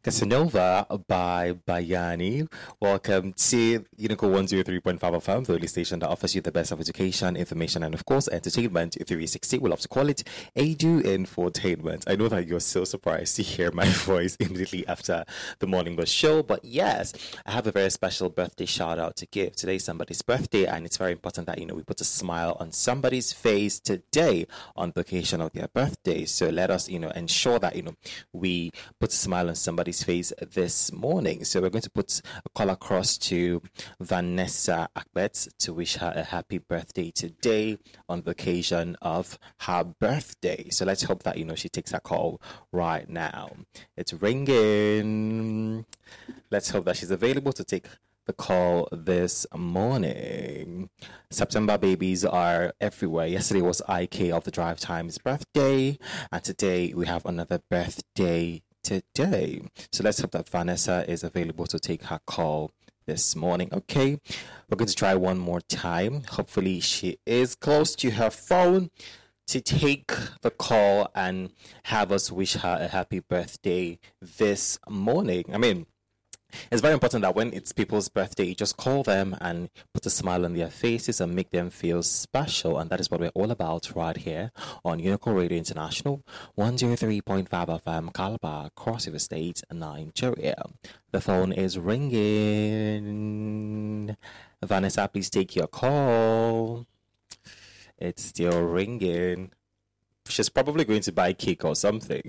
Casanova by Bayani. Welcome to Unico 103.5 FM, the only station that offers you the best of education, information, and of course, entertainment 360. We love to call it Edu Infotainment. I know that you're so surprised to hear my voice immediately after the morning bus show, but yes, I have a very special birthday shout out to give. Today's somebody's birthday, and it's very important that we put a smile on somebody's face today on the occasion of their birthday. So let us ensure that we put a smile on somebody's face this morning. So we're going to put a call across to Vanessa Akbet to wish her a happy birthday today on the occasion of her birthday. So let's hope that she takes that call right now. It's ringing. Let's hope that she's available to take the call this morning. September babies are everywhere. Yesterday was IK of the Drive Time's birthday, and today we have another birthday today. So let's hope that Vanessa is available to take her call this morning. Okay, we're going to try one more time. Hopefully she is close to her phone to take the call and have us wish her a happy birthday this morning. It's very important that when it's people's birthday, you just call them and put a smile on their faces and make them feel special. And that is what we're all about right here on Unico Radio International, 103.5 FM, Calabar, Cross River State, Nigeria. The phone is ringing. Vanessa, please take your call. It's still ringing. She's probably going to buy cake or something.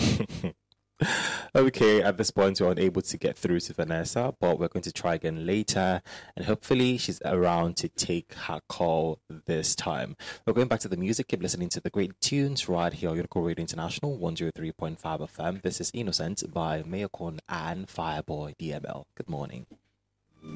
Okay, at this point we're unable to get through to Vanessa, but we're going to try again later, and hopefully she's around to take her call this time. We're going back to the music. Keep listening to the great tunes right here on Unico Radio International 103.5 FM. This is Innocent by Mayokon and Fireboy DML. Good morning.